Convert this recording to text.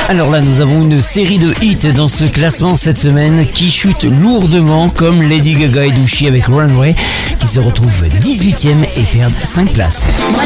Alors là, nous avons une série de hits dans ce classement cette semaine qui chutent lourdement, comme Lady Gaga et Douchy avec Runway, qui se retrouvent 18e et perdent 5 places. Moi